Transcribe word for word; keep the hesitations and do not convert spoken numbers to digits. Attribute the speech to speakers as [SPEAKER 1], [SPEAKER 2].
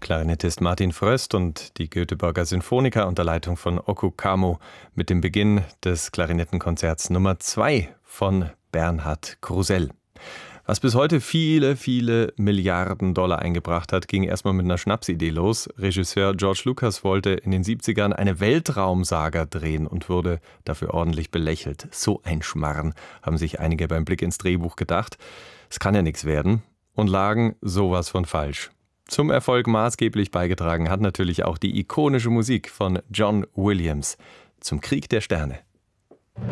[SPEAKER 1] Klarinettist Martin Fröst und die Göteborger Sinfoniker unter Leitung von Oku Kamo mit dem Beginn des Klarinettenkonzerts Nummer zwei von Bernhard Krusell. Was bis heute viele, viele Milliarden Dollar eingebracht hat, ging erstmal mit einer Schnapsidee los. Regisseur George Lucas wollte in den siebzigern eine Weltraumsaga drehen und wurde dafür ordentlich belächelt. So ein Schmarrn, haben sich einige beim Blick ins Drehbuch gedacht. Es kann ja nichts werden und lagen sowas von falsch. Zum Erfolg maßgeblich beigetragen hat natürlich auch die ikonische Musik von John Williams zum Krieg der Sterne.